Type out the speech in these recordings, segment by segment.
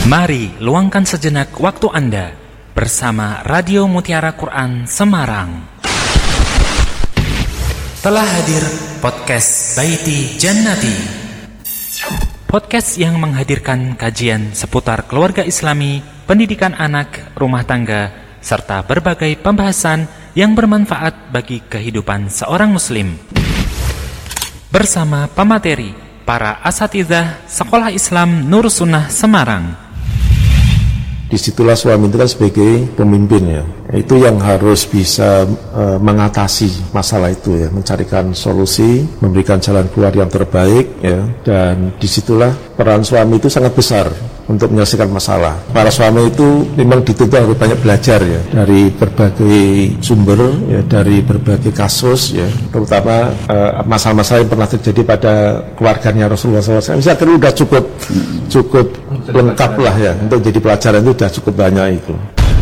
Mari luangkan sejenak waktu Anda bersama Radio Mutiara Quran Semarang. Telah hadir podcast Baiti Jannati, podcast yang menghadirkan kajian seputar keluarga Islami, pendidikan anak, rumah tangga, serta berbagai pembahasan yang bermanfaat bagi kehidupan seorang muslim. Bersama pemateri, para asatidzah Sekolah Islam Nur Sunnah Semarang. Disitulah suami itu kan sebagai pemimpin ya, itu yang harus bisa mengatasi masalah itu ya, mencarikan solusi, memberikan jalan keluar yang terbaik ya, dan disitulah peran suami itu sangat besar untuk menyelesaikan masalah. Para suami itu memang dituntut harus banyak belajar ya, dari berbagai sumber ya, dari berbagai kasus ya, terutama masalah-masalah yang pernah terjadi pada keluarganya Rasulullah SAW. Saya kira sudah cukup lengkap lah ya, untuk jadi pelajaran itu sudah cukup banyak itu.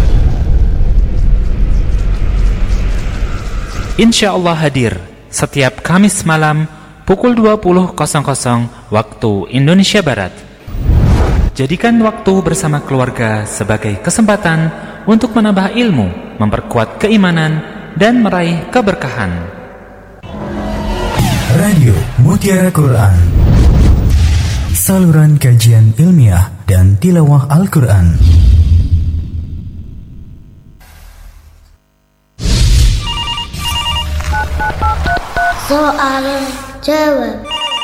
Insya Allah hadir setiap Kamis malam pukul 20.00 waktu Indonesia Barat. Jadikan waktu bersama keluarga sebagai kesempatan untuk menambah ilmu, memperkuat keimanan, dan meraih keberkahan. Radio Mutiara Quran, saluran kajian ilmiah dan tilawah Al-Quran. Soal jawab.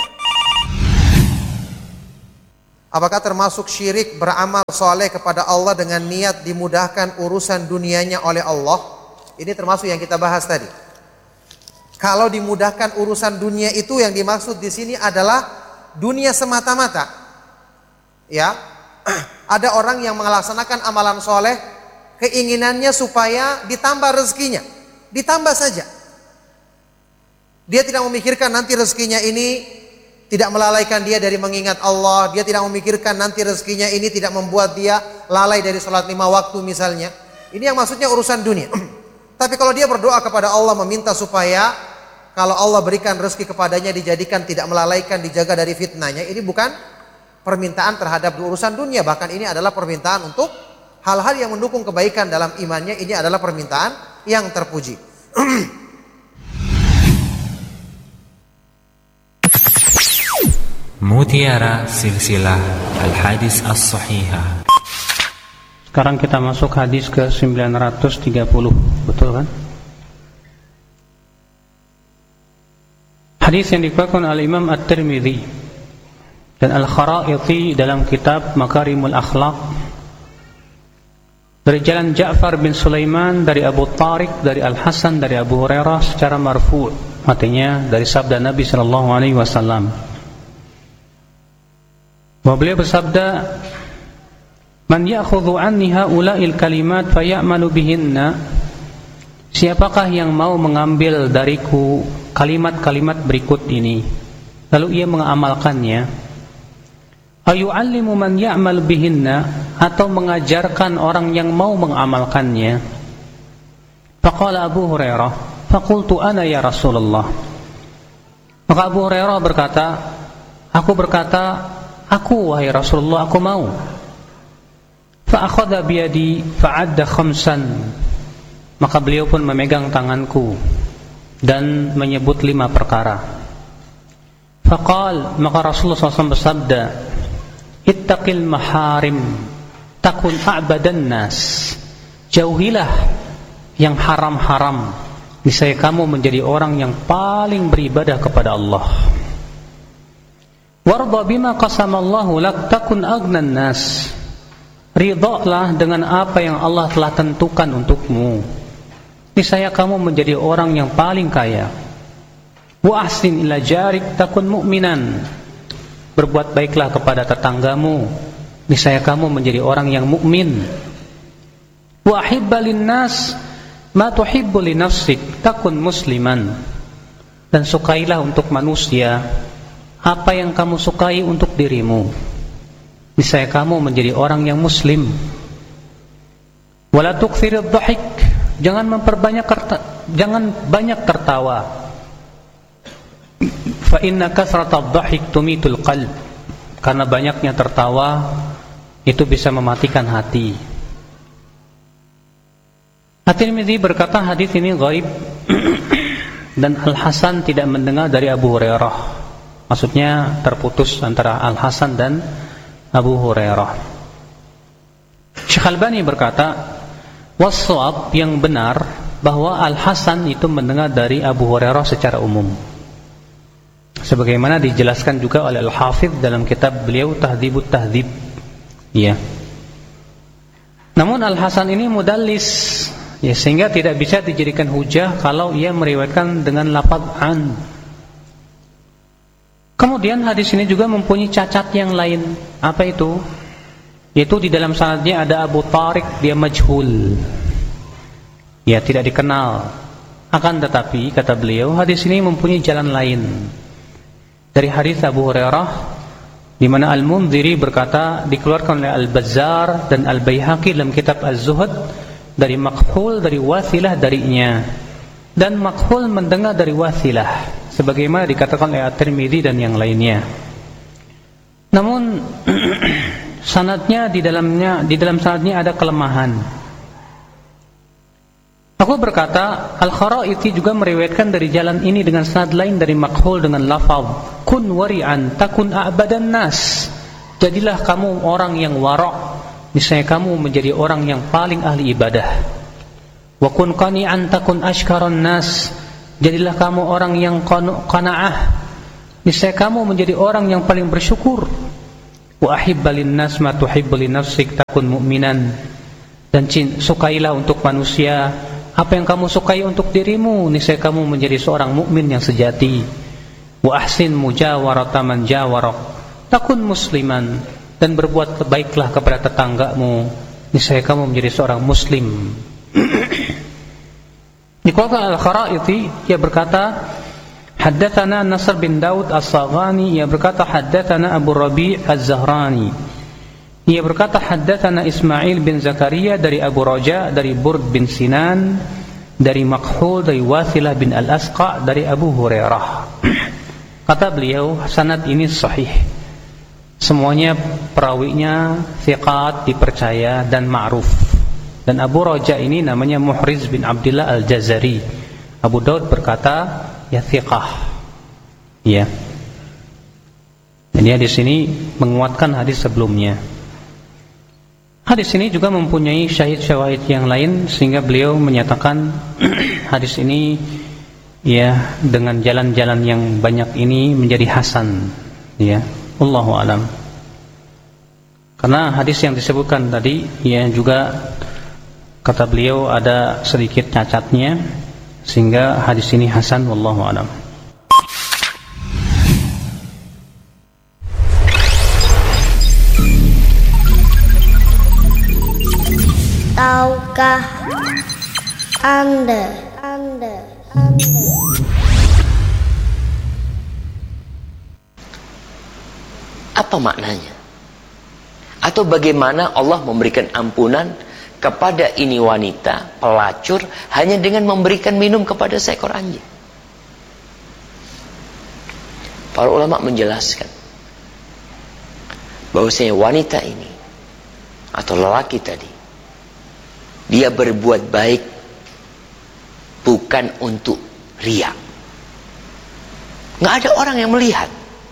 Apakah termasuk syirik beramal soleh kepada Allah dengan niat dimudahkan urusan dunianya oleh Allah? Ini termasuk yang kita bahas tadi. Kalau dimudahkan urusan dunia itu yang dimaksud di sini adalah dunia semata-mata. Ya, ada orang yang melaksanakan amalan soleh, keinginannya supaya ditambah rezekinya, ditambah saja. Dia tidak memikirkan nanti rezekinya ini tidak melalaikan dia dari mengingat Allah. Dia tidak memikirkan nanti rezekinya ini tidak membuat dia lalai dari sholat 5 waktu misalnya. Ini yang maksudnya urusan dunia. Tapi kalau dia berdoa kepada Allah meminta supaya kalau Allah berikan rezeki kepadanya dijadikan tidak melalaikan, dijaga dari fitnahnya, ini bukan permintaan terhadap urusan dunia. Bahkan ini adalah permintaan untuk hal-hal yang mendukung kebaikan dalam imannya. Ini adalah permintaan yang terpuji. Mutiara Silsilah Al-Hadis As-Sahihah. Sekarang kita masuk hadis ke 930, betul kan? Hadis yang dikeluarkan oleh Imam At-Tirmidzi dan Al-Kharaiti dalam kitab Makarimul Akhlaq dari jalan Ja'far bin Sulaiman dari Abu Tariq dari Al-Hasan dari Abu Hurairah secara marfu', artinya dari sabda Nabi sallallahu alaihi wasallam. Bahwa beliau bersabda, "Man ya'khudhu anni haula'il kalimat fayamalu bihinna." Siapakah yang mau mengambil dariku kalimat-kalimat berikut ini lalu ia mengamalkannya? Ayu'allimu man ya'mal bihinna, atau mengajarkan orang yang mau mengamalkannya. Faqala Abu Hurairah, faqultu ana ya Rasulullah. Maka Abu Hurairah berkata, aku wahai Rasulullah, aku mau. Fa akhadha biyadi fa'adda khamsan. Maka beliau pun memegang tanganku dan menyebut 5 perkara. Faqal, maka Rasulullah SAW bersabda, ittaqil maharim takun a'badan nas. Jauhilah yang haram-haram, niscaya kamu menjadi orang yang paling beribadah kepada Allah. Warda bima qasamallahu lak takun agnan nas. Ridhalah dengan apa yang Allah telah tentukan untukmu, niscaya kamu menjadi orang yang paling kaya. Wa ahsin ila jarik takun mu'minan. Berbuat baiklah kepada tetanggamu, niscaya kamu menjadi orang yang mukmin. Wa ahibba linnas ma tuhibbu li nafsik takun musliman. Dan sukailah untuk manusia apa yang kamu sukai untuk dirimu, niscaya kamu menjadi orang yang muslim. Wala tuktsiridh dhahik, jangan banyak tertawa. Fa inna kathratadh dhahik tumitul qalb, karena banyaknya tertawa itu bisa mematikan hati. At-Tirmidzi berkata hadis ini ghaib dan Al-Hasan tidak mendengar dari Abu Hurairah. Maksudnya terputus antara Al-Hasan dan Abu Hurairah. Syekh Albani berkata, was-shawab, yang benar bahwa Al-Hasan itu mendengar dari Abu Hurairah secara umum. Sebagaimana dijelaskan juga oleh Al-Hafidz dalam kitab beliau Tahdzibut Tahdzib. Ya. Namun Al-Hasan ini mudallis, ya, sehingga tidak bisa dijadikan hujah kalau ia meriwayatkan dengan lafaz an. Kemudian hadis ini juga mempunyai cacat yang lain. Apa itu? Yaitu di dalam sanadnya ada Abu Tariq, dia majhul, ya, tidak dikenal. Akan tetapi kata beliau, hadis ini mempunyai jalan lain dari hadis Abu Hurairah, di mana Al-Munziri berkata dikeluarkan oleh Al-Bazzar dan Al-Baihaqi dalam kitab Az-Zuhd dari Makhul, dari Wasilah darinya, dan Makhul mendengar dari Wasilah sebagaimana dikatakan oleh At-Tirmidzi dan yang lainnya. Namun sanadnya di dalam sanadnya ada kelemahan. Aku berkata, Al-Kharaiti juga meriwayatkan dari jalan ini dengan sanad lain dari Makhul dengan lafaz kun wari'an takun a'badan nas. Jadilah kamu orang yang wara', niscaya kamu menjadi orang yang paling ahli ibadah. Wa kun qani'an takun ashkaran nas. Jadilah kamu orang yang qanaah, niscaya kamu menjadi orang yang paling bersyukur. Wa ahibba linnas ma tuhibbu li nafsik takun mu'minan. Dan sukailah untuk manusia apa yang kamu sukai untuk dirimu, niscaya kamu menjadi seorang mukmin yang sejati. Wa ahsin mujawarata man jawarak takun musliman. Dan berbuat baiklah kepada tetanggamu, niscaya kamu menjadi seorang muslim. Dikeluarkan Al-Kharaiti, ia berkata haddatsana Nasr bin Daud As-Saghani, ia berkata haddatsana Abu Rabi' Az-Zahrani, ia berkata haddatsana Ismail bin Zakaria dari Abu Raja, dari Burd bin Sinan, dari Makhul, dari Wasilah bin Al-Asqa, dari Abu Hurairah. Kata beliau, sanad ini sahih, semuanya perawinya thiqat, dipercaya dan ma'ruf. Dan Abu Raja ini namanya Muhriz bin Abdullah Al-Jazari. Abu Daud berkata, ya thiqah. Ya. Dan dia di sini menguatkan hadis sebelumnya. Hadis ini juga mempunyai syahid-syawahid yang lain, sehingga beliau menyatakan hadis ini, ya, dengan jalan-jalan yang banyak ini menjadi hasan. Ya, Allahu a'lam. Karena hadis yang disebutkan tadi, ya, juga kata beliau ada sedikit cacatnya, sehingga hadis ini hasan, wallahu a'lam. Tahukah Anda apa maknanya? Atau bagaimana Allah memberikan ampunan kepada ini wanita pelacur hanya dengan memberikan minum kepada seekor anjing? Para ulama menjelaskan bahwasanya wanita ini atau lelaki tadi, dia berbuat baik bukan untuk riya. Nggak ada orang yang melihat,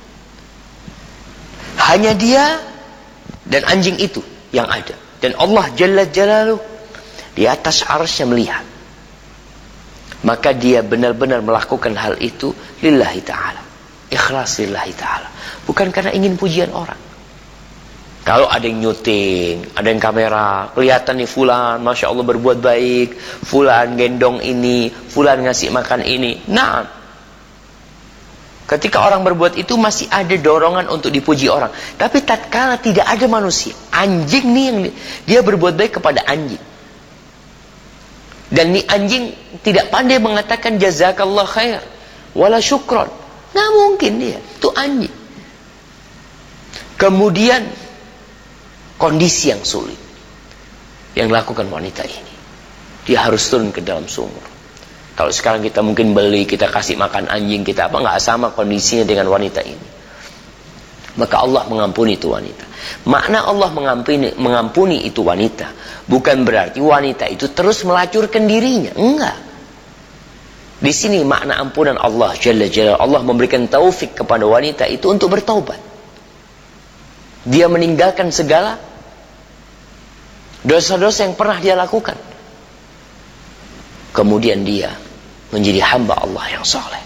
hanya dia dan anjing itu yang ada. Dan Allah Jalla Jalaluh di atas arsy melihat. Maka dia benar-benar melakukan hal itu lillahi ta'ala, ikhlas lillahi ta'ala, bukan karena ingin pujian orang. Kalau ada yang nyuting, ada yang kamera, kelihatan nih fulan, Masya Allah berbuat baik, fulan gendong ini, fulan ngasih makan ini. Nah, ketika orang berbuat itu masih ada dorongan untuk dipuji orang. Tapi tatkala tidak ada manusia, anjing nih yang dia berbuat baik kepada anjing. Dan nih anjing tidak pandai mengatakan jazakallah khair, wala syukron. Nah mungkin dia, itu anjing. Kemudian kondisi yang sulit yang dilakukan wanita ini, dia harus turun ke dalam sumur. Kalau sekarang kita mungkin beli, kita kasih makan anjing kita apa, nggak sama kondisinya dengan wanita ini. maka Allah mengampuni itu wanita. Makna Allah mengampuni itu wanita bukan berarti wanita itu terus melacurkan dirinya, enggak. Di sini makna ampunan Allah Jalla Jalla, Allah memberikan taufik kepada wanita itu untuk bertaubat. Dia meninggalkan segala dosa-dosa yang pernah dia lakukan, kemudian dia menjadi hamba Allah yang saleh.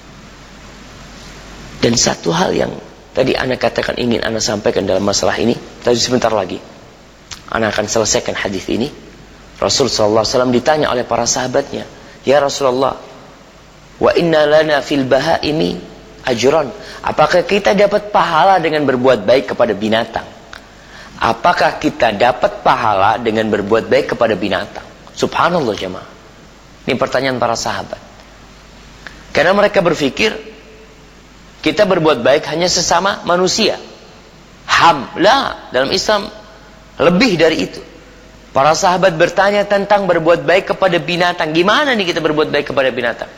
Dan satu hal yang tadi Ana katakan ingin Ana sampaikan dalam masalah ini, tadi sebentar lagi Ana akan selesaikan hadis ini. Rasul sallallahu alaihi wasallam ditanya oleh para sahabatnya, "Ya Rasulullah, wa inna lana fil bahaimi ajran." Apakah kita dapat pahala dengan berbuat baik kepada binatang? Apakah kita dapat pahala dengan berbuat baik kepada binatang? Subhanallah jemaah. Ini pertanyaan para sahabat. Karena mereka berpikir kita berbuat baik hanya sesama manusia. Lah, dalam Islam lebih dari itu. Para sahabat bertanya tentang berbuat baik kepada binatang. Gimana nih kita berbuat baik kepada binatang?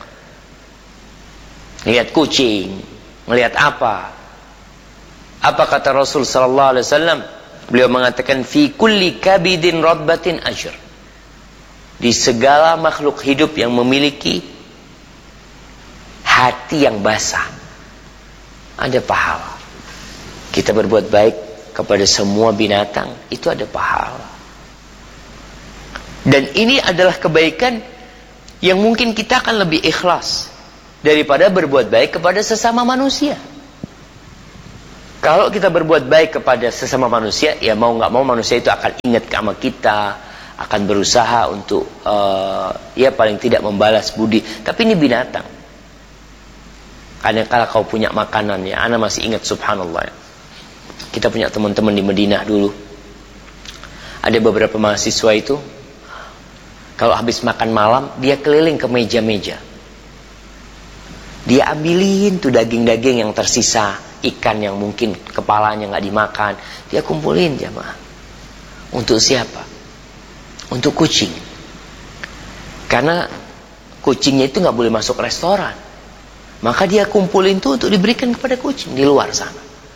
Lihat kucing, melihat apa? Apa kata Rasul sallallahu alaihi wasallam? Beliau mengatakan fi kulli kabidin radbatin ajr. Di segala makhluk hidup yang memiliki hati yang basah ada pahala. Kita berbuat baik kepada semua binatang itu ada pahala. Dan ini adalah kebaikan yang mungkin kita akan lebih ikhlas daripada berbuat baik kepada sesama manusia. Kalau kita berbuat baik kepada sesama manusia, ya mau nggak mau manusia itu akan ingat sama kita, akan berusaha untuk ya paling tidak membalas budi. Tapi ini binatang. Kadang-kala kau punya makanan ya, Ana masih ingat subhanallah. Kita punya teman-teman di Madinah dulu. Ada beberapa mahasiswa itu kalau habis makan malam dia keliling ke meja-meja. Dia ambilin tuh daging-daging yang tersisa, ikan yang mungkin kepalanya nggak dimakan, dia kumpulin jamaah. Untuk siapa? Untuk kucing. Karena kucingnya itu nggak boleh masuk restoran. Maka dia kumpulin itu untuk diberikan kepada kucing di luar sana.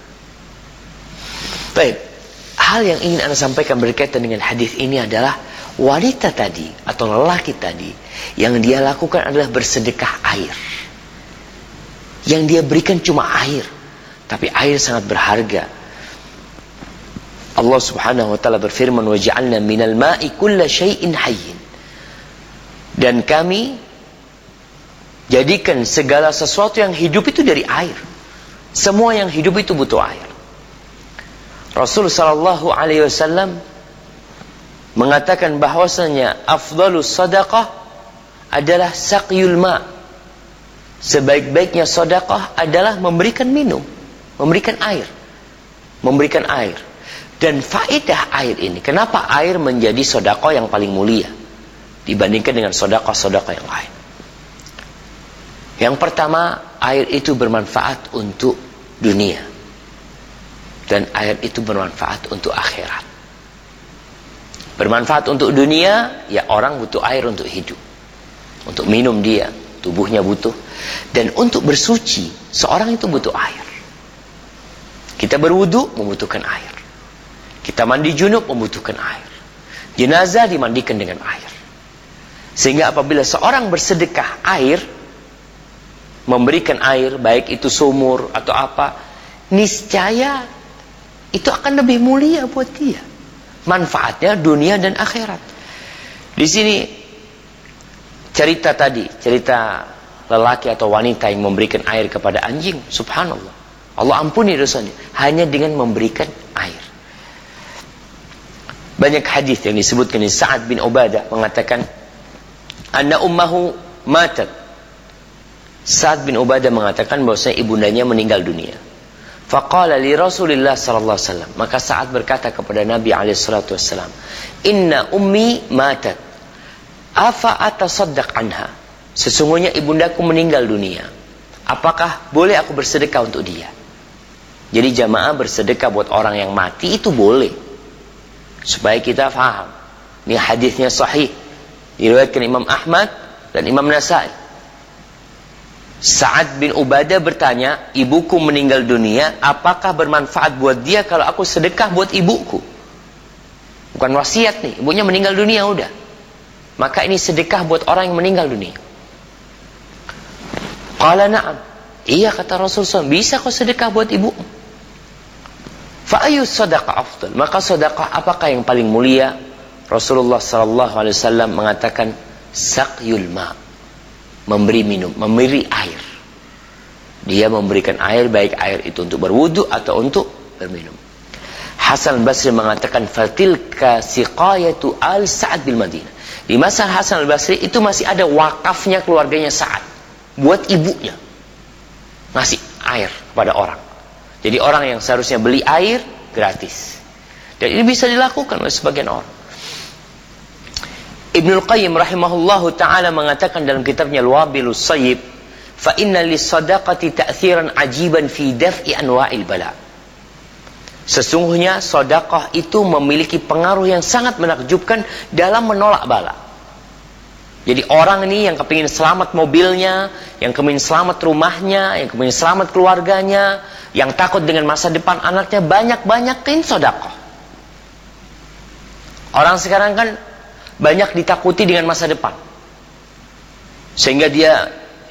Baik, hal yang ingin Anda sampaikan berkaitan dengan hadis ini adalah wanita tadi atau lelaki tadi yang dia lakukan adalah bersedekah air. Yang dia berikan cuma air, tapi air sangat berharga. Allah Subhanahu wa taala berfirman, "Wa ja'alna minal ma'i kulla syai'in hayyin." Dan kami jadikan segala sesuatu yang hidup itu dari air. Semua yang hidup itu butuh air. Rasul sallallahu alaihi wasallam mengatakan bahwasanya afdhalus shadaqah adalah saqyul ma'. Sebaik-baiknya sedekah adalah memberikan minum, memberikan air. Memberikan air. Dan faedah air ini, kenapa air menjadi sedekah yang paling mulia dibandingkan dengan sedekah-sedekah yang lain? Yang pertama, air itu bermanfaat untuk dunia. Dan air itu bermanfaat untuk akhirat. Bermanfaat untuk dunia, ya orang butuh air untuk hidup. Untuk minum dia, tubuhnya butuh. Dan untuk bersuci, seorang itu butuh air. Kita berwudu membutuhkan air. Kita mandi junub membutuhkan air. Jenazah dimandikan dengan air. Sehingga apabila seorang bersedekah air, memberikan air, baik itu sumur atau apa, niscaya itu akan lebih mulia buat dia. Manfaatnya dunia dan akhirat. Di sini cerita tadi, cerita lelaki atau wanita yang memberikan air kepada anjing, subhanallah, Allah ampuni dosanya hanya dengan memberikan air. Banyak hadis yang disebutkan di Sa'ad bin Ubadah mengatakan anna ummahu matat. Sa'ad bin Ubadah mengatakan bahwasanya ibundanya meninggal dunia. Faqala li Rasulillah sallallahu alaihi wasallam, maka Sa'ad berkata kepada Nabi alaihi salatu wasallam, inna ummi matat, afa atasaddaq anha. Sesungguhnya ibundaku meninggal dunia. Apakah boleh aku bersedekah untuk dia? Jadi jamaah bersedekah buat orang yang mati itu boleh. Supaya kita faham. Ini hadisnya sahih. Diriwayatkan Imam Ahmad dan Imam Nasai. Sa'ad bin Ubadah bertanya, ibuku meninggal dunia, apakah bermanfaat buat dia kalau aku sedekah buat ibuku? Bukan wasiat nih, ibunya meninggal dunia udah. Maka ini sedekah buat orang yang meninggal dunia. Qala na'am. Iya, kata Rasulullah, bisa kau sedekah buat ibumu. Fa'ayu sadaqah afdal. Maka sedekah apakah yang paling mulia? Rasulullah SAW mengatakan, saqyul ma'. Memberi minum, memberi air. Dia memberikan air, baik air itu untuk berwudu atau untuk berminum. Hasan al-Basri mengatakan, fatilka siqayatu al Sa'ad bil Madinah. Di masa Hasan al-Basri itu masih ada wakafnya keluarganya Sa'ad buat ibunya, ngasih air kepada orang. Jadi orang yang seharusnya beli air gratis. Dan ini bisa dilakukan oleh sebagian orang. Ibnul Qayyim rahimahullahu ta'ala mengatakan dalam kitabnya Al-Wabilus Sayyib, fa inna lis-sadaqati ta'thiran ajiban fi daf'i anwa'il bala. Sesungguhnya sedekah itu memiliki pengaruh yang sangat menakjubkan dalam menolak bala. Jadi orang ini yang kepingin selamat mobilnya, yang kepingin selamat rumahnya, yang kepingin selamat keluarganya, yang takut dengan masa depan anaknya, banyak-banyakin sedekah. Orang sekarang kan banyak ditakuti dengan masa depan, sehingga dia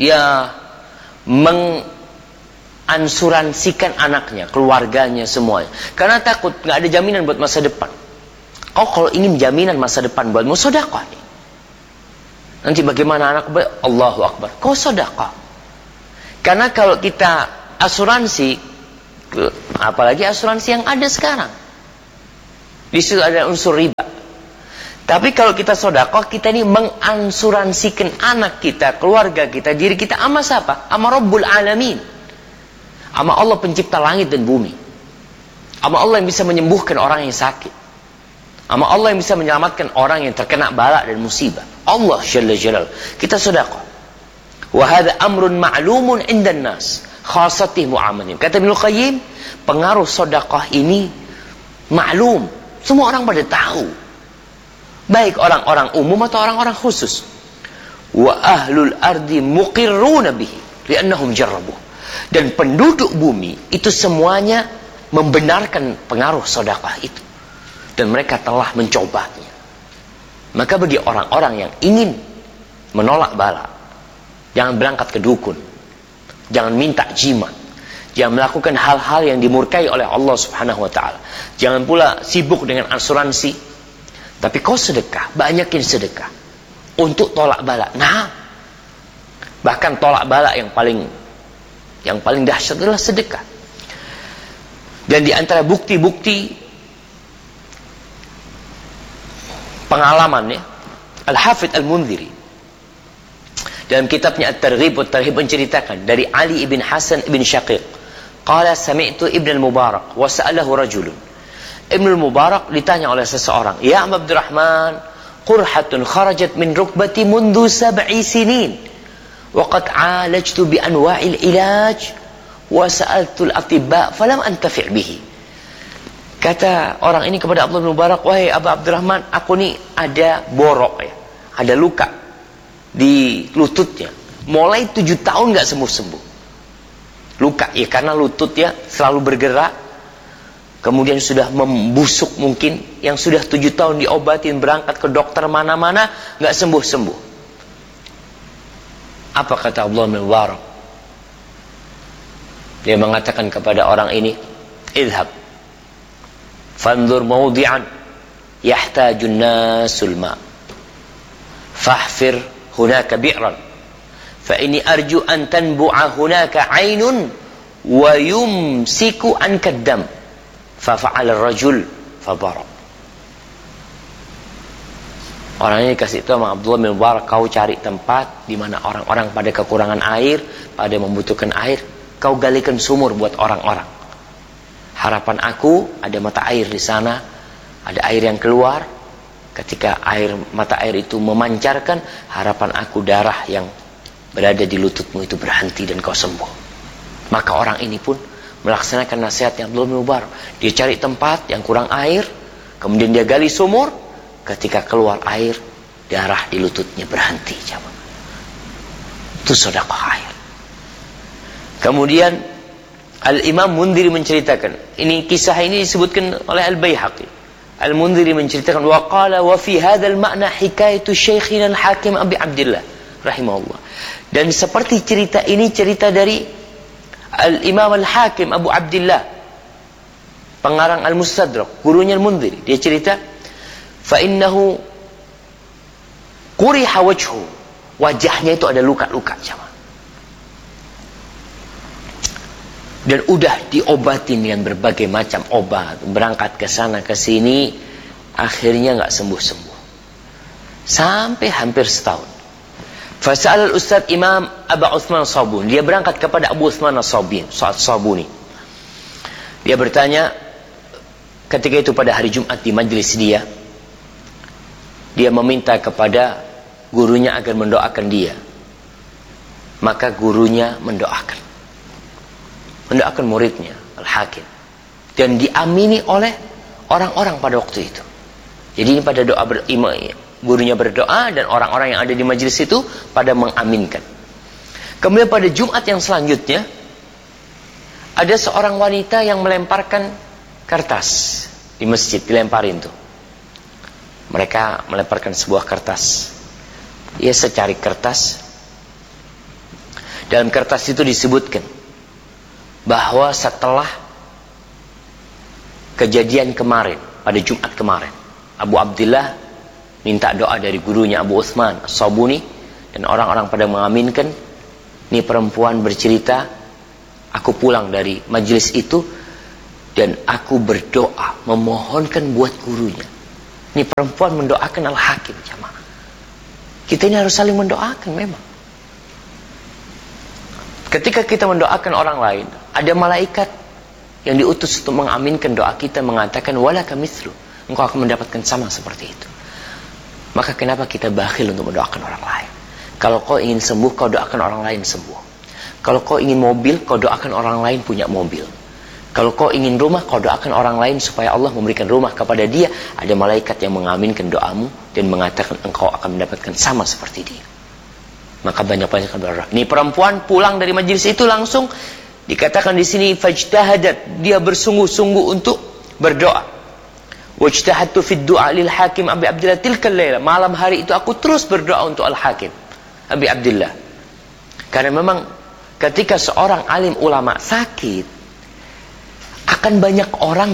mengansuransikan anaknya, keluarganya, semuanya, karena takut nggak ada jaminan buat masa depan. Oh, kalau ingin jaminan masa depan buatmu, sedekah nih. Nanti bagaimana anak? Allahu Akbar, kau sedekah. Karena kalau kita asuransi, apalagi asuransi yang ada sekarang, di situ ada unsur riba. Tapi kalau kita sedekah, kita ini mengansuransikan anak kita, keluarga kita, diri kita sama siapa? Sama Rabbul Alamin, sama Allah pencipta langit dan bumi, sama Allah yang bisa menyembuhkan orang yang sakit, sama Allah yang bisa menyelamatkan orang yang terkena bala dan musibah. Allah Jalla Jalal. Kita sedekah. Wa hadza amrun ma'lumun 'indan nas, khassatih mu'amalim. Kata Ibnu Qayyim, pengaruh sedekah ini maklum, semua orang pada tahu. Baik orang-orang umum atau orang-orang khusus. Wa ahlul ardi muqirruna bihi li'annahum jarrabuh. Dan penduduk bumi itu semuanya membenarkan pengaruh sedekah itu, dan mereka telah mencobanya. Maka bagi orang-orang yang ingin menolak bala, jangan berangkat ke dukun, jangan minta jimat, jangan melakukan hal-hal yang dimurkai oleh Allah Subhanahu wa taala. Jangan pula sibuk dengan asuransi. Tapi kau sedekah, banyakin sedekah untuk tolak bala. Nah, bahkan tolak bala yang paling dahsyat adalah sedekah. Dan di antara bukti-bukti pengalaman ya, Al-Hafidh Al-Munziri dalam kitabnya At-Targhib wa At-Tarhib menceritakan dari Ali ibn Hasan ibn Syaqiq, qala sami'tu Ibn al-Mubarak wa sa'alahu rajulun. Ibn al-Mubarak ditanya oleh seseorang, ya Abdurrahman, qurhatun kharajat min rukbati mundu 7 sinin wa qad alajtu bi anwa'il ilaj wa sa'altu al-atibba falam antafi' bihi. Kata orang ini kepada Abdullah bin Mubarak, wahai Abu Abdurrahman, aku nih ada borok ya, ada luka di lututnya, mulai 7 tahun gak sembuh-sembuh. Luka ya karena lutut ya selalu bergerak, kemudian sudah membusuk mungkin, yang sudah 7 tahun diobatin, berangkat ke dokter mana-mana, gak sembuh-sembuh. Apa kata Abdullah bin Mubarak? Dia mengatakan kepada orang ini, idhab fanzur mawdi'an yahtajun nasul ma' fahfir hunaka bi'ran fa inni arju an tanbu'a hunaka 'ainun wa yumsiku anka ad-dam. Fafa'al ar-rajul fadara. Orang ini kasih tahu sama Abdullah bin Mubarak, kau cari tempat di mana orang-orang pada kekurangan air, pada membutuhkan air, kau galikan sumur buat orang-orang. Harapan aku ada mata air di sana, ada air yang keluar. Ketika mata air itu memancarkan, harapan aku darah yang berada di lututmu itu berhenti dan kau sembuh. Maka orang ini pun melaksanakan nasihatnya Abdullah bin Mubarak. Dia cari tempat yang kurang air, kemudian dia gali sumur. Ketika keluar air, darah di lututnya berhenti. Itu sedekah air. Kemudian Al-Imam Mundhiri menceritakan, ini kisah ini disebutkan oleh Al-Baihaqi. Al-Mundhiri menceritakan, wa qala wa fi hadzal ma'na hikayatu Syekhina Al-Hakim Abi Abdillah rahimahullah. Dan seperti cerita ini cerita dari Al-Imam Al-Hakim Abu Abdillah, pengarang Al-Mustadrak, gurunya Al-Mundhiri. Dia cerita, fa innahu quriha wajhu, wajahnya itu ada luka-luka sama. Dan udah diobatin dengan berbagai macam obat, berangkat ke sana ke sini, akhirnya nggak sembuh-sembuh sampai hampir setahun. Fasal al-Ustadz Imam Abu Uthman As-Sabuni, dia berangkat kepada Abu Uthman As-Sabuni. Dia bertanya ketika itu pada hari Jumat di majlis dia meminta kepada gurunya agar mendoakan dia. Maka gurunya mendoakan muridnya Al-Hakim, dan diamini oleh orang-orang pada waktu itu. Jadi ini pada doa gurunya berdoa dan orang-orang yang ada di majelis itu pada mengaminkan. Kemudian pada Jumat yang selanjutnya ada seorang wanita yang melemparkan kertas di masjid, dilemparin tuh. Mereka melemparkan sebuah kertas. Ia secari kertas. Dalam kertas itu disebutkan bahwa setelah kejadian kemarin, pada Jumat kemarin, Abu Abdillah minta doa dari gurunya Abu Uthman As-Sabuni, dan orang-orang pada mengaminkan. Ini perempuan bercerita, aku pulang dari majelis itu dan aku berdoa memohonkan buat gurunya. Ini perempuan mendoakan Al-Hakim, jamaah. Kita ini harus saling mendoakan memang. Ketika kita mendoakan orang lain, ada malaikat yang diutus untuk mengaminkan doa kita, mengatakan walaka mithlu, engkau akan mendapatkan sama seperti itu. Maka kenapa kita bakhil untuk mendoakan orang lain? Kalau kau ingin sembuh, kau doakan orang lain sembuh. Kalau kau ingin mobil, kau doakan orang lain punya mobil. Kalau kau ingin rumah, kau doakan orang lain supaya Allah memberikan rumah kepada dia. Ada malaikat yang mengaminkan doamu dan mengatakan engkau akan mendapatkan sama seperti dia. Maka banyak-banyak berdoa. Ini perempuan pulang dari majelis itu langsung dikatakan di sini fajtahadat, dia bersungguh-sungguh untuk berdoa. Wajtahadtu fid du'a lil Hakim Abi Abdillah tilkal laila, malam hari itu aku terus berdoa untuk Al-Hakim Abi Abdillah. Karena memang ketika seorang alim ulama sakit, akan banyak orang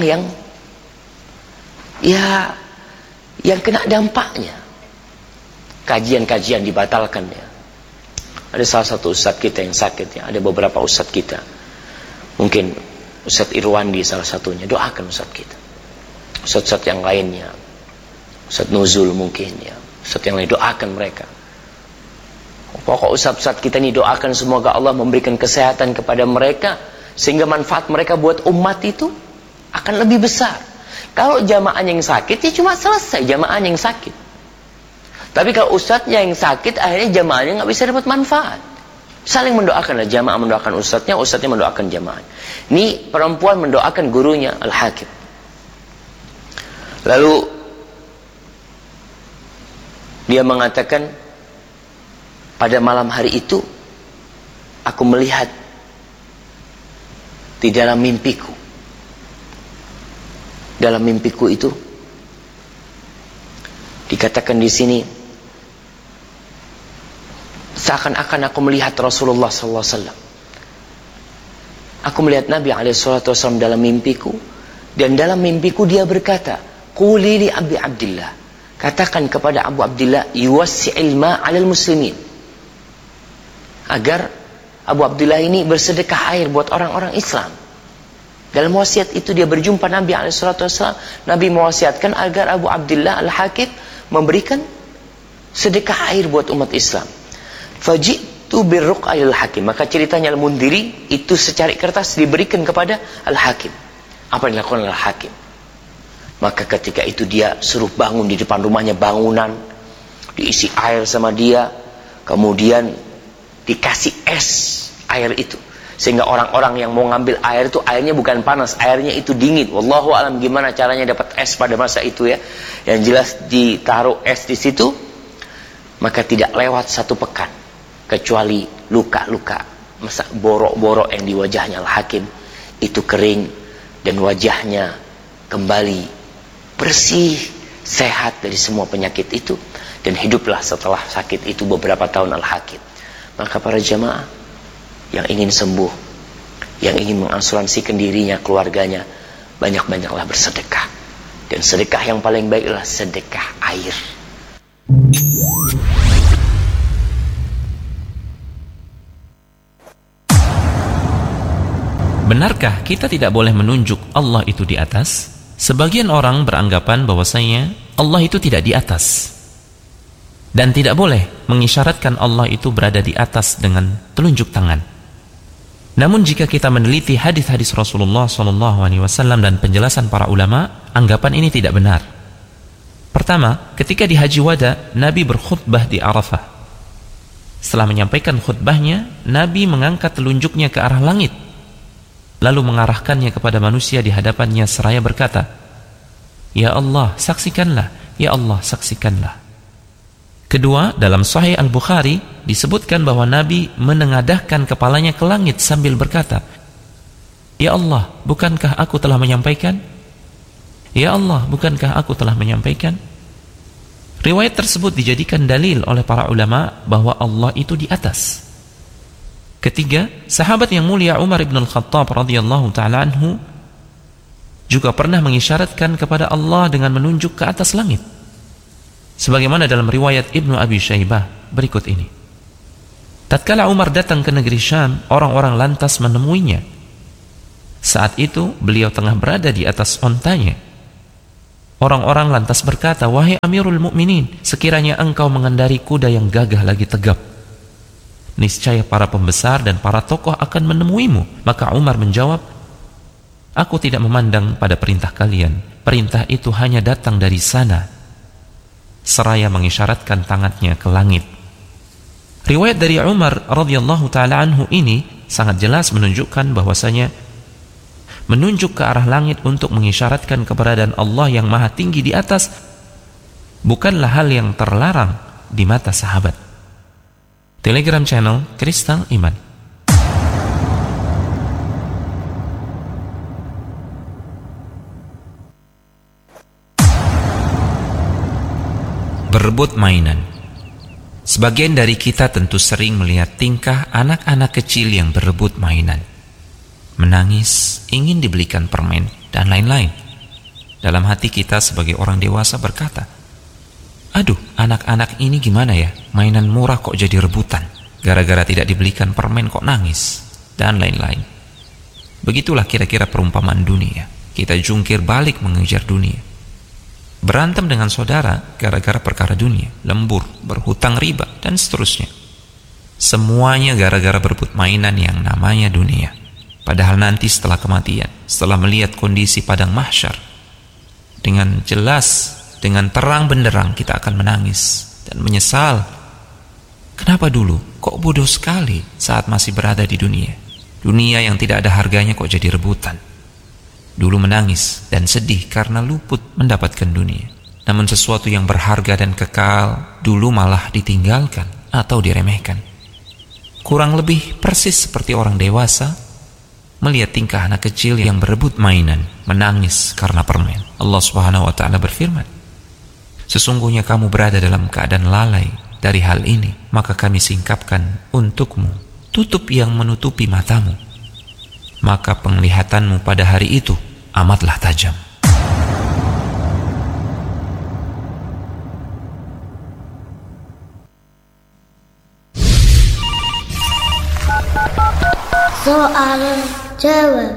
yang kena dampaknya. Kajian-kajian dibatalkan ya. Ada salah satu ustadz kita yang sakit ya. Ada beberapa ustadz kita. Mungkin Ustadz Irwandi salah satunya. Doakan ustadz kita. Ustadz-ustadz yang lainnya. Ustadz Nuzul mungkin ya. Ustadz yang lain, doakan mereka. Pokok ustadz-ustadz kita ini doakan semoga Allah memberikan kesehatan kepada mereka, sehingga manfaat mereka buat umat itu akan lebih besar. Kalau jamaahnya yang sakit, ya cuma selesai jamaahnya yang sakit. Tapi kalau ustadznya yang sakit, akhirnya jamaahnya nggak bisa dapat manfaat. Saling mendoakanlah, jamaah mendoakan ustadznya, ustadznya mendoakan jamaah. Ini perempuan mendoakan gurunya Al-Hakim. Lalu dia mengatakan, pada malam hari itu aku melihat di dalam mimpiku. Dalam mimpiku itu dikatakan di sini, seakan-akan aku melihat Rasulullah SAW. Aku melihat Nabi SAW dalam mimpiku, dan dalam mimpiku dia berkata, quli li Abi Abdillah, katakan kepada Abu Abdillah, yuwassi'il ma 'alal muslimin, agar Abu Abdillah ini bersedekah air buat orang-orang Islam. Dalam wasiat itu dia berjumpa Nabi SAW. Nabi mewasiatkan agar Abu Abdillah Al-Hakim memberikan sedekah air buat umat Islam. Faji'tu birruqayil Hakim. Maka ceritanya Al-Mundhiri itu secari kertas diberikan kepada Al-Hakim. Apa yang dilakukan Al-Hakim? Maka ketika itu dia suruh bangun di depan rumahnya bangunan, diisi air sama dia, kemudian dikasih es air itu, sehingga orang-orang yang mau ngambil air itu airnya bukan panas, airnya itu dingin. Wallahu alam gimana caranya dapat es pada masa itu ya. Yang jelas ditaruh es di situ, maka tidak lewat 1 pekan kecuali luka-luka borok-borok yang di wajahnya Al-Hakim itu kering dan wajahnya kembali bersih, sehat dari semua penyakit itu, dan hiduplah setelah sakit itu beberapa tahun Al-Hakim. Maka para jamaah yang ingin sembuh, yang ingin mengasuransikan dirinya, keluarganya, banyak-banyaklah bersedekah. Dan sedekah yang paling baik adalah sedekah air. Benarkah kita tidak boleh menunjuk Allah itu di atas? Sebagian orang beranggapan bahwasanya Allah itu tidak di atas, dan tidak boleh mengisyaratkan Allah itu berada di atas dengan telunjuk tangan. Namun jika kita meneliti hadis-hadis Rasulullah SAW dan penjelasan para ulama, anggapan ini tidak benar. Pertama, ketika di Haji Wada, Nabi berkhutbah di Arafah. Setelah menyampaikan khutbahnya, Nabi mengangkat telunjuknya ke arah langit, lalu mengarahkannya kepada manusia di hadapannya seraya berkata, "Ya Allah, saksikanlah, ya Allah, saksikanlah." Kedua, dalam Sahih Al-Bukhari disebutkan bahwa Nabi menengadahkan kepalanya ke langit sambil berkata, "Ya Allah, bukankah aku telah menyampaikan? Ya Allah, bukankah aku telah menyampaikan?" Riwayat tersebut dijadikan dalil oleh para ulama bahwa Allah itu di atas. Ketiga, sahabat yang mulia Umar ibn al-Khattab radhiyallahu ta'ala anhu juga pernah mengisyaratkan kepada Allah dengan menunjuk ke atas langit, sebagaimana dalam riwayat Ibnu Abi Syaibah berikut ini. Tatkala Umar datang ke negeri Syam, orang-orang lantas menemuinya. Saat itu beliau tengah berada di atas ontanya. Orang-orang lantas berkata, "Wahai Amirul Mukminin, sekiranya engkau mengendari kuda yang gagah lagi tegap, niscaya para pembesar dan para tokoh akan menemuimu." Maka Umar menjawab, "Aku tidak memandang pada perintah kalian. Perintah itu hanya datang dari sana," seraya mengisyaratkan tangannya ke langit. Riwayat dari Umar radhiyallahu taala anhu ini sangat jelas menunjukkan bahwasanya menunjuk ke arah langit untuk mengisyaratkan keberadaan Allah yang maha tinggi di atas bukanlah hal yang terlarang di mata sahabat. Telegram channel Kristal Iman. Berebut mainan. Sebagian dari kita tentu sering melihat tingkah anak-anak kecil yang berebut mainan, menangis, ingin dibelikan permen, dan lain-lain. Dalam hati kita sebagai orang dewasa berkata, "Aduh, anak-anak ini gimana ya? Mainan murah kok jadi rebutan. Gara-gara tidak dibelikan permen kok nangis." Dan lain-lain. Begitulah kira-kira perumpamaan dunia. Kita jungkir balik mengejar dunia. Berantem dengan saudara gara-gara perkara dunia, lembur, berhutang riba, dan seterusnya. Semuanya gara-gara berebut mainan yang namanya dunia. Padahal nanti setelah kematian, setelah melihat kondisi padang mahsyar, dengan jelas, dengan terang benderang kita akan menangis dan menyesal. Kenapa dulu kok bodoh sekali saat masih berada di dunia? Dunia yang tidak ada harganya kok jadi rebutan. Dulu menangis dan sedih karena luput mendapatkan dunia. Namun sesuatu yang berharga dan kekal dulu malah ditinggalkan atau diremehkan. Kurang lebih persis seperti orang dewasa melihat tingkah anak kecil yang berebut mainan, menangis karena permen. Allah Subhanahu wa taala berfirman, "Sesungguhnya kamu berada dalam keadaan lalai dari hal ini, maka kami singkapkan untukmu tutup yang menutupi matamu, maka penglihatanmu pada hari itu amatlah tajam." Soal jawab.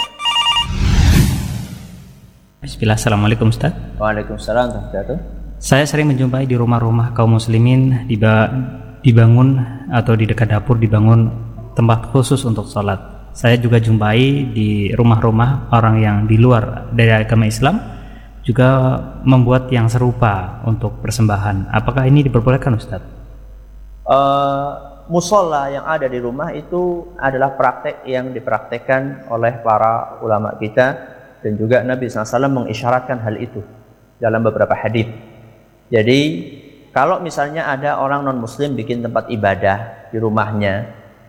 Bismillah, assalamualaikum Ustaz. Waalaikumsalam warahmatullahi wabarakatuh. Saya sering menjumpai di rumah-rumah kaum muslimin dibangun atau di dekat dapur dibangun tempat khusus untuk sholat. Saya juga jumpai di rumah-rumah orang yang di luar dari agama Islam juga membuat yang serupa untuk persembahan. Apakah ini diperbolehkan, Ustaz? Musola yang ada di rumah itu adalah praktek yang dipraktekkan oleh para ulama kita, dan juga Nabi SAW mengisyaratkan hal itu dalam beberapa hadis. Jadi kalau misalnya ada orang non muslim bikin tempat ibadah di rumahnya,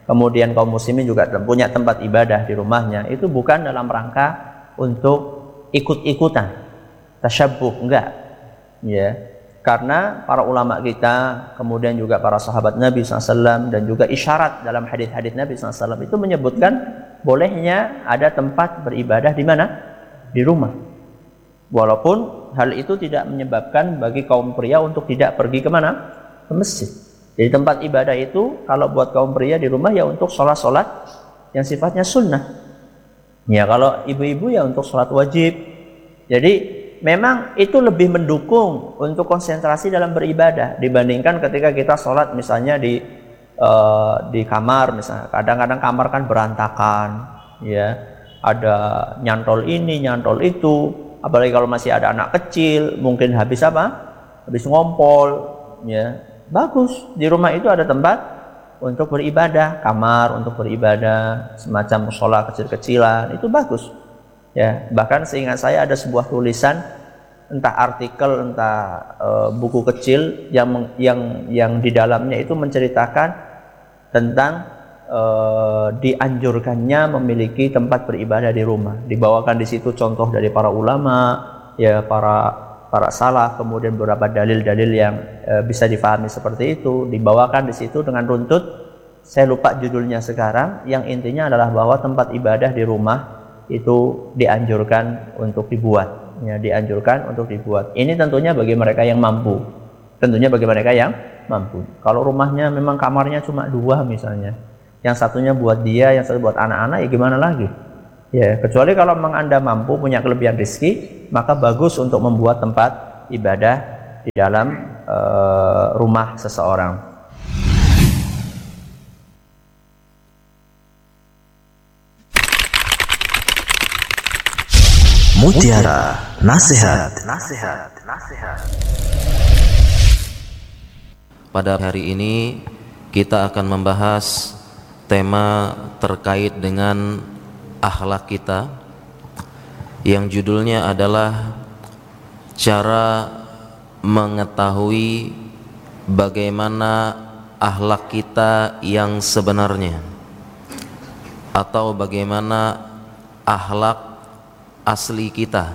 kemudian kaum muslimin juga punya tempat ibadah di rumahnya, itu bukan dalam rangka untuk ikut-ikutan, tasyabbuh, enggak. Ya. Karena para ulama kita, kemudian juga para sahabat Nabi SAW, dan juga isyarat dalam hadis-hadis Nabi SAW itu menyebutkan bolehnya ada tempat beribadah di mana? Di rumah. Walaupun hal itu tidak menyebabkan bagi kaum pria untuk tidak pergi kemana? Ke masjid. Jadi tempat ibadah itu kalau buat kaum pria di rumah ya untuk sholat-sholat yang sifatnya sunnah. Ya kalau ibu-ibu ya untuk sholat wajib. Jadi memang itu lebih mendukung untuk konsentrasi dalam beribadah dibandingkan ketika kita sholat misalnya di kamar. Misalnya kadang-kadang kamar kan berantakan, ya ada nyantol ini nyantol itu, apalagi kalau masih ada anak kecil mungkin habis ngompol, ya. Bagus di rumah itu ada tempat untuk beribadah, kamar untuk beribadah, semacam musola kecil-kecilan, itu bagus. Ya, bahkan seingat saya ada sebuah tulisan, entah artikel, entah buku kecil yang di dalamnya itu menceritakan tentang dianjurkannya memiliki tempat beribadah di rumah. Dibawakan di situ contoh dari para ulama, ya para salaf, kemudian beberapa dalil-dalil yang bisa difahami seperti itu. Dibawakan di situ dengan runtut. Saya lupa judulnya sekarang. Yang intinya adalah bahwa tempat ibadah di rumah itu dianjurkan untuk dibuat, ya, dianjurkan untuk dibuat. Ini tentunya bagi mereka yang mampu. Tentunya bagi mereka yang mampu. Kalau rumahnya memang kamarnya cuma 2 misalnya, yang satunya buat dia, yang satu buat anak-anak, ya gimana lagi? Ya, kecuali kalau memang Anda mampu, punya kelebihan rezeki, maka bagus untuk membuat tempat ibadah di dalam rumah seseorang. Mutiara Nasihat. Pada hari ini kita akan membahas tema terkait dengan akhlak kita, yang judulnya adalah cara mengetahui bagaimana akhlak kita yang sebenarnya, atau bagaimana akhlak asli kita,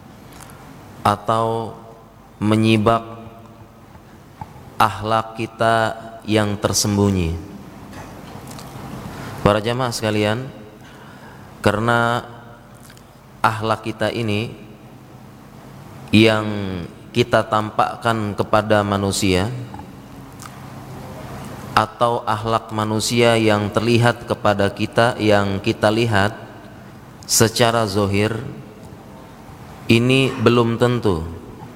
atau menyibak akhlak kita yang tersembunyi. Para jamaah sekalian, karena akhlak kita ini yang kita tampakkan kepada manusia, atau akhlak manusia yang terlihat kepada kita, yang kita lihat secara zahir, ini belum tentu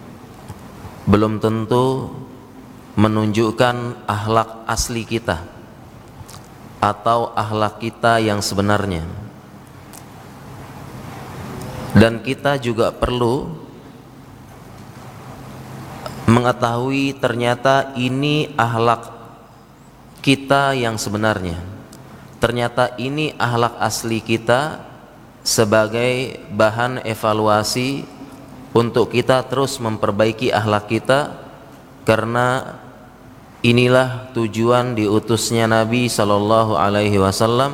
menunjukkan akhlak asli kita atau akhlak kita yang sebenarnya. Dan kita juga perlu mengetahui ternyata ini akhlak kita yang sebenarnya. Ternyata ini akhlak asli kita sebagai bahan evaluasi untuk kita terus memperbaiki akhlak kita, karena inilah tujuan diutusnya Nabi sallallahu alaihi wasallam.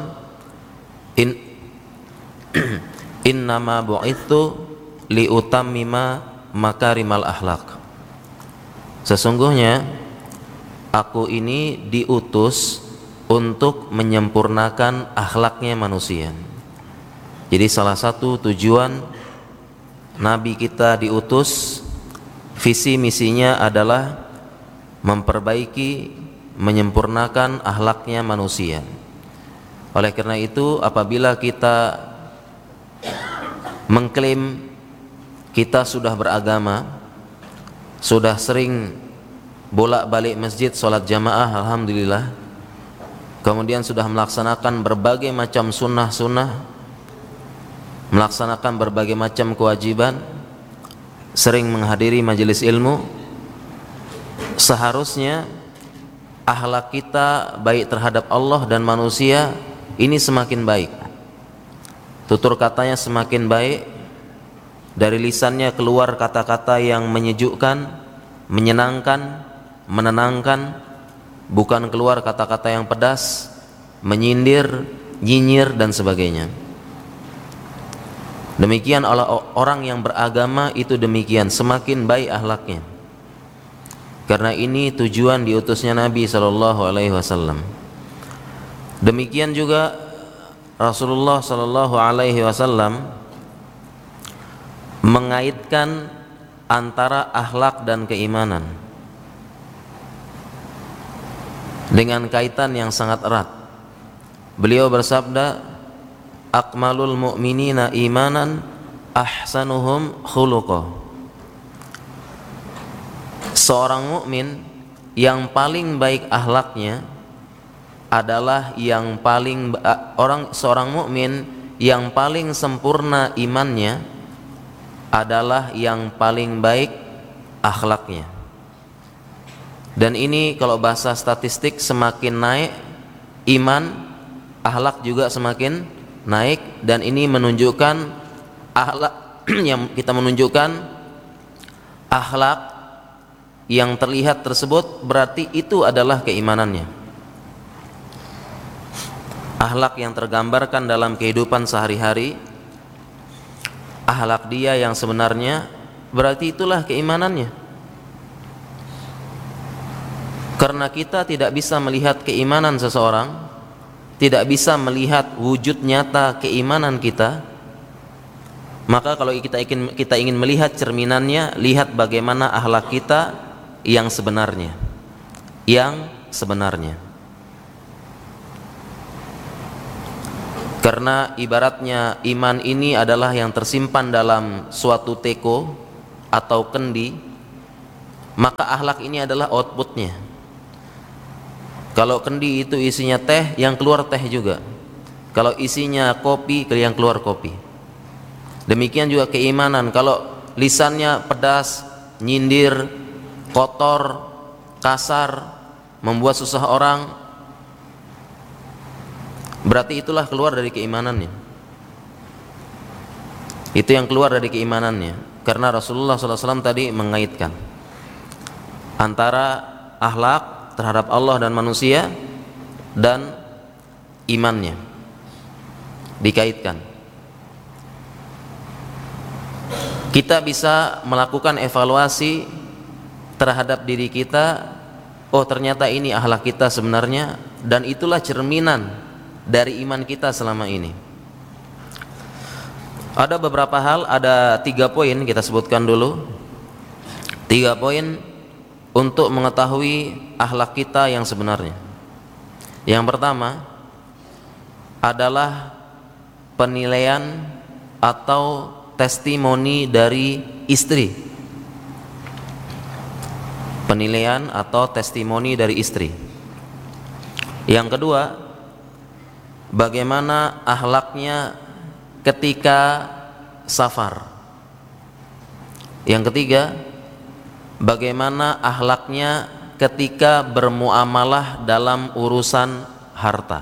Innama bu'ithu liutammima makarimal akhlak. Sesungguhnya aku ini diutus untuk menyempurnakan akhlaknya manusia. Jadi salah satu tujuan Nabi kita diutus, visi misinya adalah memperbaiki, menyempurnakan akhlaknya manusia. Oleh karena itu, apabila kita mengklaim kita sudah beragama, sudah sering bolak-balik masjid, sholat jamaah, alhamdulillah, kemudian sudah melaksanakan berbagai macam sunnah-sunnah, melaksanakan berbagai macam kewajiban, sering menghadiri majelis ilmu, seharusnya akhlak kita baik terhadap Allah dan manusia ini semakin baik. Tutur katanya semakin baik, dari lisannya keluar kata-kata yang menyejukkan, menyenangkan, menenangkan, bukan keluar kata-kata yang pedas, menyindir, nyinyir dan sebagainya. Demikian orang yang beragama itu demikian, semakin baik akhlaknya. Karena ini tujuan diutusnya Nabi SAW. Demikian juga Rasulullah SAW mengaitkan antara akhlak dan keimanan dengan kaitan yang sangat erat. Beliau bersabda, akmalul mu'minina imanan ahsanuhum khuluqa. Seorang mukmin yang paling baik akhlaknya adalah seorang mukmin yang paling sempurna imannya adalah yang paling baik akhlaknya. Dan ini kalau bahasa statistik, semakin naik iman, akhlak juga semakin naik. Dan ini menunjukkan akhlak yang kita menunjukkan akhlak yang terlihat tersebut berarti itu adalah keimanannya. Akhlak yang tergambarkan dalam kehidupan sehari-hari, akhlak dia yang sebenarnya, berarti itulah keimanannya. Karena kita tidak bisa melihat keimanan seseorang, tidak bisa melihat wujud nyata keimanan kita, maka kalau kita ingin melihat cerminannya, lihat bagaimana akhlak kita yang sebenarnya. Karena ibaratnya iman ini adalah yang tersimpan dalam suatu teko atau kendi, maka akhlak ini adalah outputnya. Kalau kendi itu isinya teh, yang keluar teh juga. Kalau isinya kopi, yang keluar kopi. Demikian juga keimanan. Kalau lisannya pedas, nyindir, kotor, kasar, membuat susah orang, berarti itulah keluar dari keimanannya. Itu yang keluar dari keimanannya. Karena Rasulullah SAW tadi mengaitkan antara akhlak terhadap Allah dan manusia dan imannya, dikaitkan. Kita bisa melakukan evaluasi terhadap diri kita. Oh, ternyata ini akhlak kita sebenarnya, dan itulah cerminan dari iman kita selama ini. Ada beberapa hal, ada 3 poin kita sebutkan dulu. 3 poin untuk mengetahui akhlak kita yang sebenarnya. Yang pertama adalah penilaian atau testimoni dari istri. Penilaian atau testimoni dari istri. Yang kedua, bagaimana akhlaknya ketika safar. Yang ketiga, bagaimana akhlaknya ketika bermuamalah dalam urusan harta.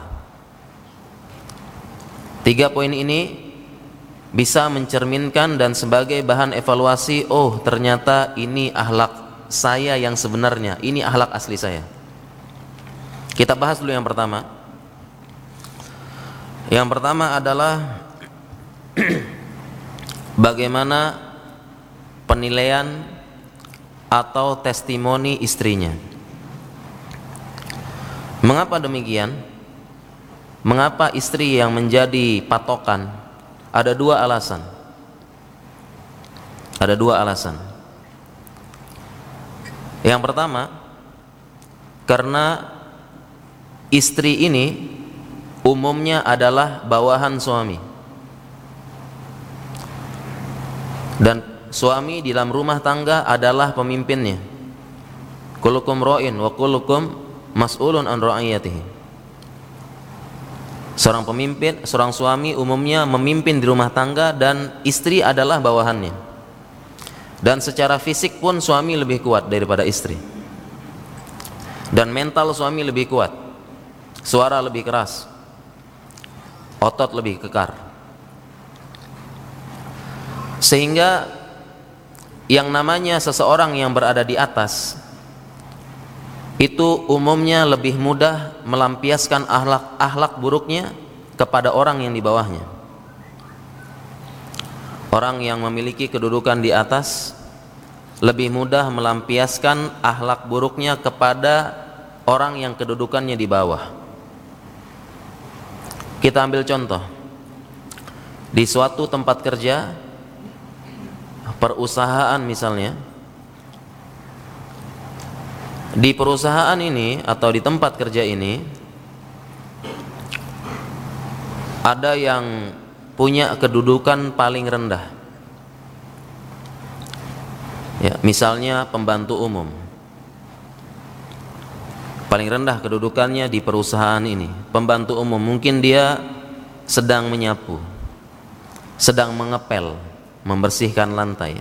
3 poin ini bisa mencerminkan dan sebagai bahan evaluasi, oh ternyata ini akhlak saya yang sebenarnya, ini akhlak asli saya. Kita bahas dulu yang pertama. Yang pertama adalah bagaimana penilaian atau testimoni istrinya. Mengapa demikian? Mengapa istri yang menjadi patokan? Ada 2 alasan. Ada 2 alasan. Yang pertama, karena istri ini umumnya adalah bawahan suami. Dan suami di dalam rumah tangga adalah pemimpinnya. Kullukum ra'in wa kullukum mas'ulun an ra'iyatihi. Seorang pemimpin, seorang suami umumnya memimpin di rumah tangga dan istri adalah bawahannya. Dan secara fisik pun suami lebih kuat daripada istri. Dan mental suami lebih kuat. Suara lebih keras. Otot lebih kekar. Sehingga yang namanya seseorang yang berada di atas itu umumnya lebih mudah melampiaskan akhlak buruknya kepada orang yang di bawahnya. Orang yang memiliki kedudukan di atas lebih mudah melampiaskan akhlak buruknya kepada orang yang kedudukannya di bawah. Kita ambil contoh. Di suatu tempat kerja, perusahaan misalnya, di perusahaan ini atau di tempat kerja ini ada yang punya kedudukan paling rendah. Ya, misalnya pembantu umum. Paling rendah kedudukannya di perusahaan ini. Pembantu umum, mungkin dia sedang menyapu, sedang mengepel, membersihkan lantai.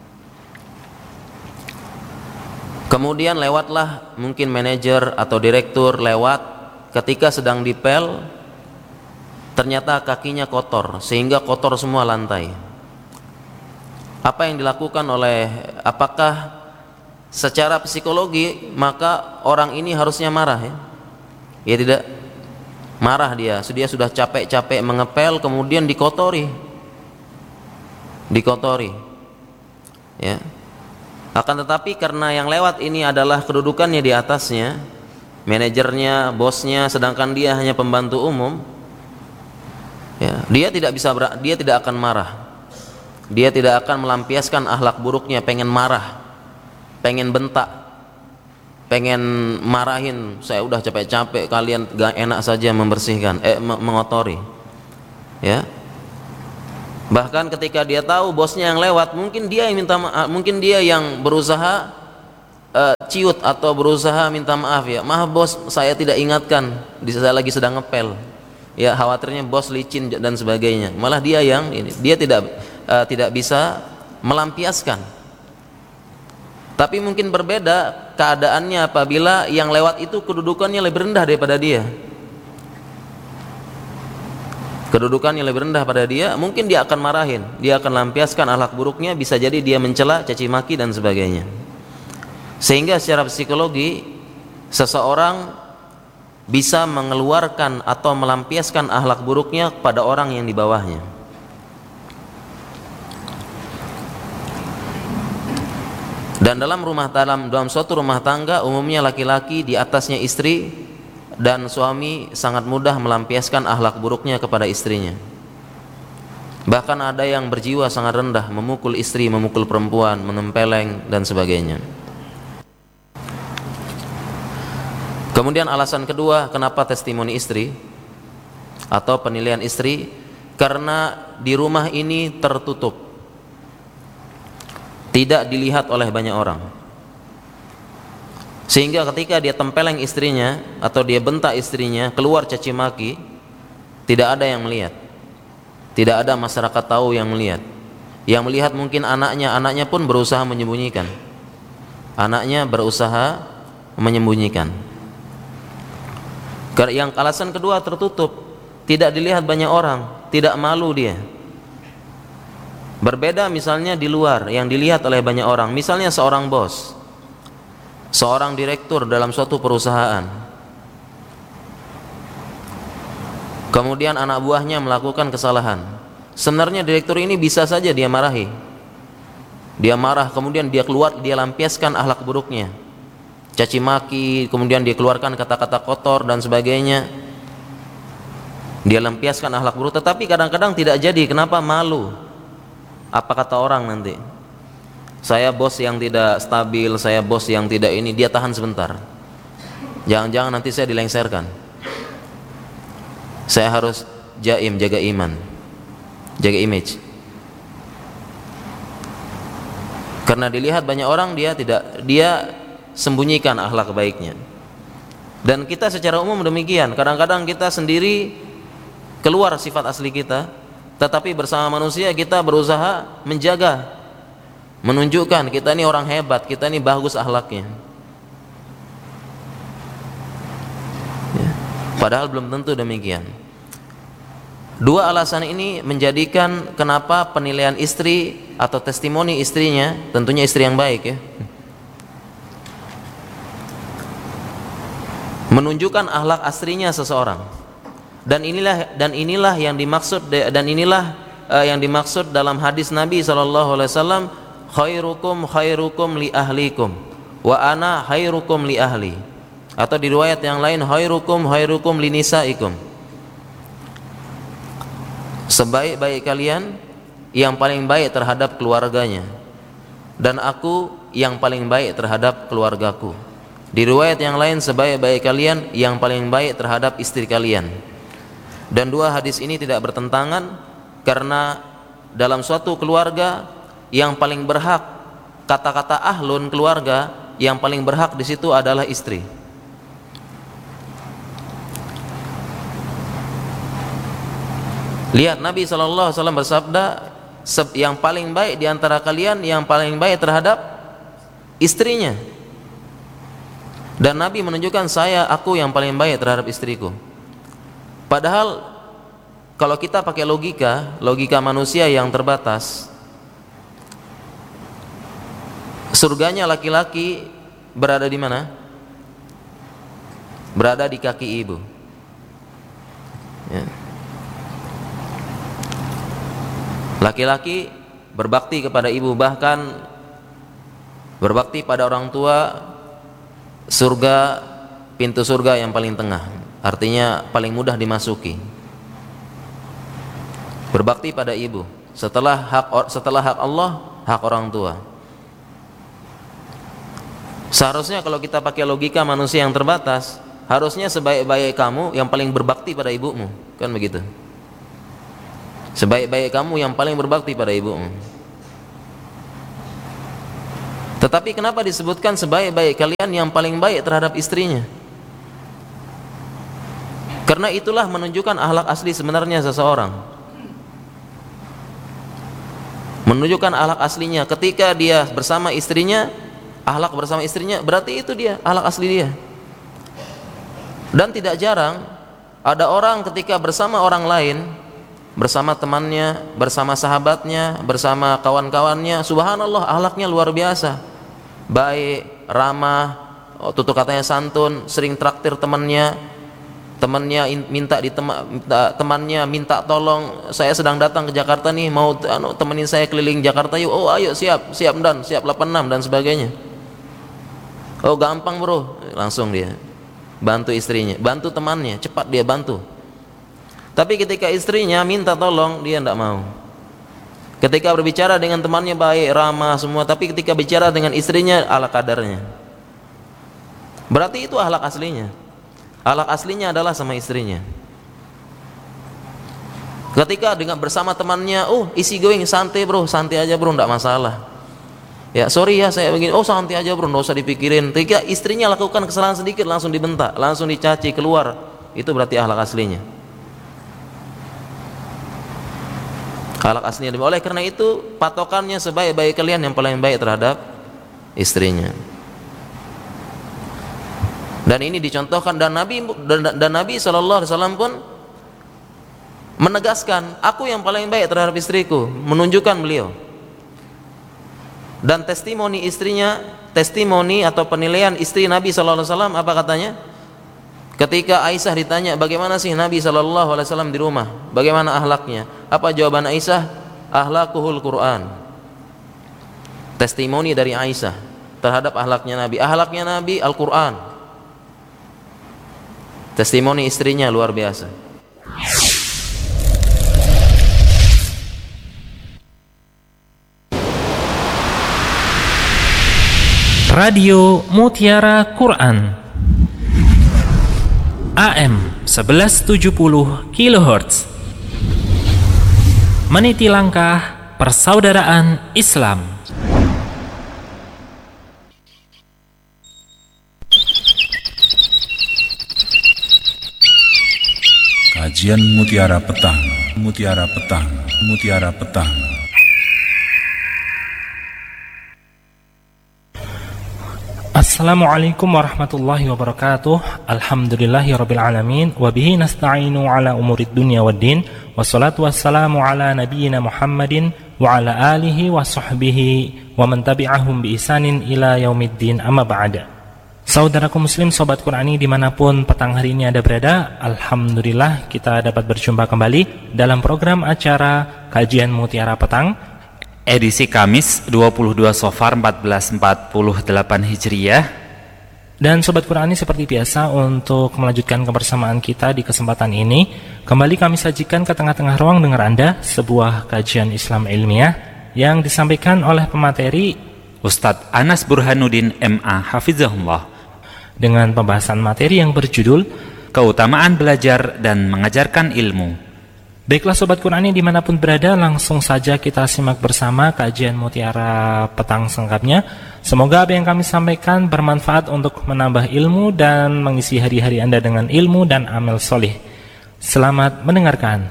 Kemudian lewatlah mungkin manajer atau direktur lewat, ketika sedang dipel ternyata kakinya kotor sehingga kotor semua lantai. Apa yang dilakukan apakah secara psikologi maka orang ini harusnya marah ya? Ya tidak. Marah dia sudah capek-capek mengepel kemudian dikotori. Ya. Akan tetapi karena yang lewat ini adalah kedudukannya di atasnya, manajernya, bosnya, sedangkan dia hanya pembantu umum, ya, dia tidak akan marah. Dia tidak akan melampiaskan akhlak buruknya, pengen marah, pengen bentak, pengen marahin, saya udah capek-capek kalian gak enak saja membersihkan, mengotori. Ya. Bahkan ketika dia tahu bosnya yang lewat, mungkin dia yang minta maaf, mungkin dia yang berusaha ciut atau berusaha minta maaf, ya maaf bos, saya tidak ingatkan, saya lagi sedang ngepel, ya khawatirnya bos licin dan sebagainya. Malah dia yang ini, dia tidak bisa melampiaskan. Tapi mungkin berbeda keadaannya apabila yang lewat itu kedudukannya lebih rendah daripada dia. Kedudukannya lebih rendah pada dia, mungkin dia akan marahin, dia akan lampiaskan akhlak buruknya, bisa jadi dia mencela, caci maki dan sebagainya. Sehingga secara psikologi seseorang bisa mengeluarkan atau melampiaskan akhlak buruknya pada orang yang di bawahnya. Dan dalam suatu rumah tangga umumnya laki-laki di atasnya istri, dan suami sangat mudah melampiaskan akhlak buruknya kepada istrinya. Bahkan ada yang berjiwa sangat rendah, memukul istri, memukul perempuan, menempeleng dan sebagainya. Kemudian alasan kedua kenapa testimoni istri atau penilaian istri, karena di rumah ini tertutup, tidak dilihat oleh banyak orang. Sehingga ketika dia tempeleng istrinya atau dia bentak istrinya, keluar caci maki, tidak ada yang melihat. Tidak ada masyarakat tahu yang melihat. Yang melihat mungkin anaknya pun berusaha menyembunyikan. Anaknya berusaha menyembunyikan. Yang alasan kedua tertutup, tidak dilihat banyak orang, tidak malu dia. Berbeda misalnya di luar yang dilihat oleh banyak orang, misalnya seorang bos, seorang direktur dalam suatu perusahaan, kemudian anak buahnya melakukan kesalahan. Sebenarnya direktur ini bisa saja dia marahi, dia marah, kemudian dia lampiaskan akhlak buruknya, caci maki, kemudian dia keluarkan kata-kata kotor dan sebagainya, dia lampiaskan akhlak buruk. Tetapi kadang-kadang tidak jadi. Kenapa? Malu. Apa kata orang nanti? Saya bos yang tidak stabil, saya bos yang tidak ini, dia tahan sebentar. Jangan-jangan nanti saya dilengserkan. Saya harus jaim, jaga iman, jaga image. Karena dilihat banyak orang, dia sembunyikan akhlak baiknya. Dan kita secara umum demikian. Kadang-kadang kita sendiri keluar sifat asli kita, tetapi bersama manusia kita berusaha menjaga, menunjukkan kita ini orang hebat, kita ini bagus akhlaknya, ya. Padahal belum tentu demikian. Dua alasan ini menjadikan kenapa penilaian istri atau testimoni istrinya, tentunya istri yang baik ya, menunjukkan akhlak aslinya seseorang. Dan inilah yang dimaksud dalam hadis Nabi SAW, khairukum li ahlikum wa ana khairukum li ahli, atau di riwayat yang lain khairukum li nisaikum. Sebaik-baik kalian yang paling baik terhadap keluarganya, dan aku yang paling baik terhadap keluargaku. Di riwayat yang lain, sebaik-baik kalian yang paling baik terhadap istri kalian. Dan dua hadis ini tidak bertentangan, karena dalam suatu keluarga yang paling berhak, kata-kata ahlun keluarga, yang paling berhak di situ adalah istri. Lihat, Nabi SAW bersabda, yang paling baik di antara kalian yang paling baik terhadap istrinya. Dan Nabi menunjukkan, aku yang paling baik terhadap istriku. Padahal kalau kita pakai logika manusia yang terbatas, surganya laki-laki berada di mana? Berada di kaki ibu. Ya. Laki-laki berbakti kepada ibu, bahkan berbakti pada orang tua, pintu surga yang paling tengah, artinya paling mudah dimasuki. Berbakti pada ibu setelah hak Allah, hak orang tua. Seharusnya kalau kita pakai logika manusia yang terbatas, harusnya sebaik-baik kamu yang paling berbakti pada ibumu, kan begitu? Sebaik-baik kamu yang paling berbakti pada ibumu. Tetapi kenapa disebutkan sebaik-baik kalian yang paling baik terhadap istrinya? Karena itulah menunjukkan akhlak asli sebenarnya seseorang. Menunjukkan akhlak aslinya ketika dia bersama istrinya, akhlak bersama istrinya, berarti itu dia akhlak asli dia. Dan tidak jarang ada orang ketika bersama orang lain, bersama temannya, bersama sahabatnya, bersama kawan-kawannya, subhanallah akhlaknya luar biasa, baik, ramah, tutur katanya santun, sering traktir temannya minta tolong, saya sedang datang ke Jakarta nih, mau temenin saya keliling Jakarta yuk. Oh ayo, siap 86 dan sebagainya. Oh gampang bro, langsung dia bantu istrinya, bantu temannya, cepat dia bantu. Tapi ketika istrinya minta tolong, dia tidak mau. Ketika berbicara dengan temannya baik, ramah semua, tapi ketika bicara dengan istrinya ala kadarnya. Berarti itu akhlak aslinya. Akhlak aslinya adalah sama istrinya. Ketika dengan bersama temannya, easy going, santai bro, santai aja bro, tidak masalah. Ya sorry ya saya begini, santai aja bro, tidak usah dipikirin. Ketika istrinya lakukan kesalahan sedikit, langsung dibentak, langsung dicaci keluar, itu berarti akhlak aslinya. Akhlak aslinya. Oleh karena itu patokannya sebaik-baik kalian yang paling baik terhadap istrinya. Dan ini dicontohkan, dan Nabi SAW pun menegaskan, aku yang paling baik terhadap istriku, menunjukkan beliau. Dan testimoni istrinya, testimoni atau penilaian istri Nabi SAW, apa katanya? Ketika Aisyah ditanya bagaimana sih Nabi SAW di rumah, bagaimana akhlaknya, apa jawaban Aisyah? Akhlakuhul Quran. Testimoni dari Aisyah terhadap akhlaknya Nabi. Akhlaknya Nabi Al-Quran. Testimoni istrinya luar biasa. Radio Mutiara Quran AM 1170 kHz, meniti langkah persaudaraan Islam. Kajian Mutiara Petang, Mutiara Petang, Mutiara Petang. Assalamualaikum warahmatullahi wabarakatuh. Alhamdulillahirabbil alamin wa bihi nasta'inu ala umurid dunya waddin. Wassalatu wassalamu ala nabiyyina Muhammadin wa ala alihi wa sahbihi wa man tabi'ahum bi ihsanin ila yaumiddin, amma ba'da. Saudaraku muslim, sobat Qurani dimanapun petang hari ini Anda berada, alhamdulillah kita dapat berjumpa kembali dalam program acara Kajian Mutiara Petang edisi Kamis 22 Safar 1448 Hijriah. Dan sobat Qurani, seperti biasa untuk melanjutkan kebersamaan kita di kesempatan ini, kembali kami sajikan ke tengah-tengah ruang dengar Anda sebuah kajian Islam ilmiah yang disampaikan oleh pemateri Ustadz Anas Burhanuddin MA Hafizahullah dengan pembahasan materi yang berjudul Keutamaan Belajar dan Mengajarkan Ilmu. Baiklah sobat Qurani dimanapun berada, langsung saja kita simak bersama kajian Mutiara Petang selengkapnya. Semoga apa yang kami sampaikan bermanfaat untuk menambah ilmu dan mengisi hari-hari Anda dengan ilmu dan amal soleh. Selamat mendengarkan.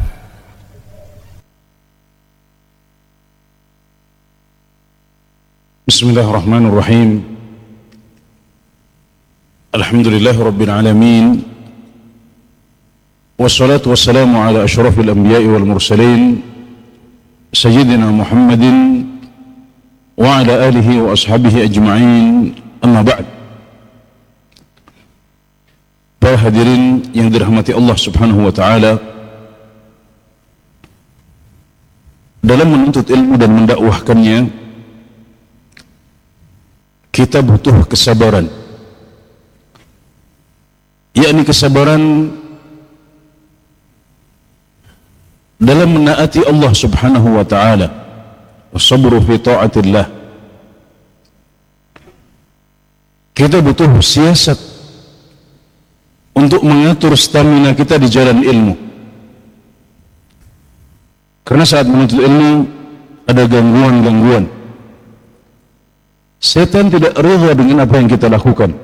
Bismillahirrahmanirrahim. Alhamdulillahi Rabbil Alamin. Wassalatu wassalamu ala ashrafil anbiya'i wal mursalin Sayyidina Muhammadin wa ala alihi wa ashabihi ajma'in, amma ba'd. Para hadirin yang dirahmati Allah subhanahu wa ta'ala, dalam menuntut ilmu dan mendakwahkannya kita butuh kesabaran, yakni kesabaran dalam menaati Allah subhanahu wa ta'ala, wasabru fi ta'atillah. Kita butuh siasat untuk mengatur stamina kita di jalan ilmu, karena saat menuntut ilmu ada gangguan-gangguan. Setan tidak rela dengan apa yang kita lakukan.